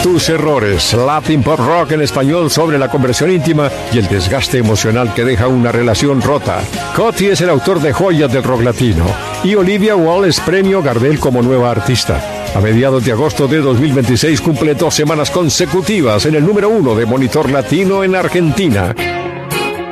Tus errores, Latin Pop Rock en español sobre la conversión íntima y el desgaste emocional que deja una relación rota. Coti es el autor de joyas del rock latino y Olivia Wallace premio Gardel como nueva artista. A mediados de agosto de 2026 cumple 2 semanas consecutivas en el número 1 de Monitor Latino en Argentina.